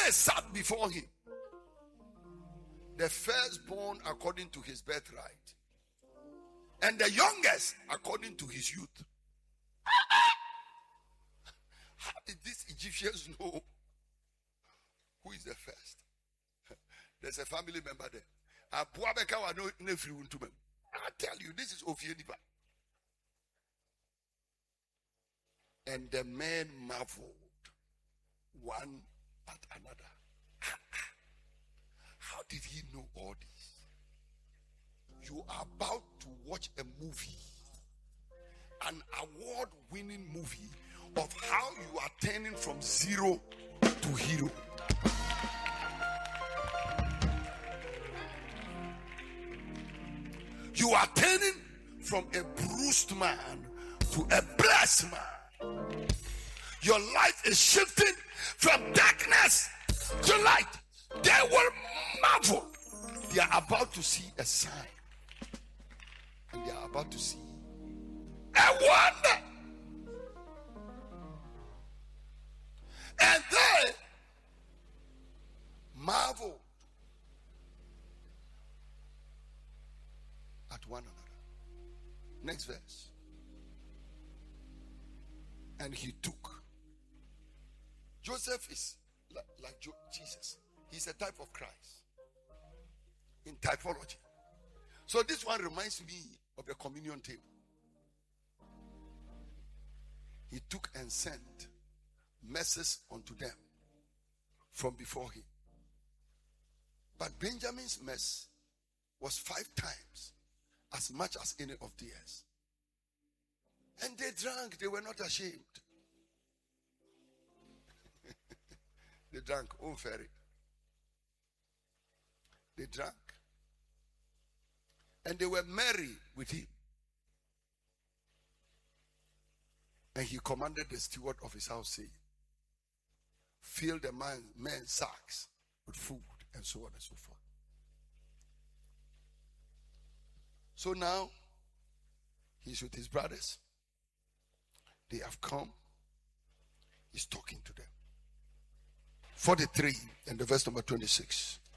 they sat before him, the firstborn according to his birthright, and the youngest according to his youth. How did these Egyptians know who is the first? There's a family member there. I tell you, this is Ophianiba. And the men marveled one at another. How did he know all this? You are about to watch a movie, an award-winning movie of how you are turning from zero to hero. You are turning from a bruised man to a blessed man. Your life is shifting from darkness to light. They will marvel. They are about to see a sign. And they are about to see a wonder. And they marvel at one another. Next verse. And he took. Joseph is like Jesus. He's a type of Christ in typology. So this one reminds me of the communion table. He took and sent messes unto them from before him. But Benjamin's mess was 5 times as much as any of theirs. And they drank, they were not ashamed. They drank, oh fairy. They drank. And they were merry with him. And he commanded the steward of his house, saying, fill the men's sacks with food, and so on and so forth. So now, he's with his brothers. They have come. He's talking to them. 43 and the verse number 26.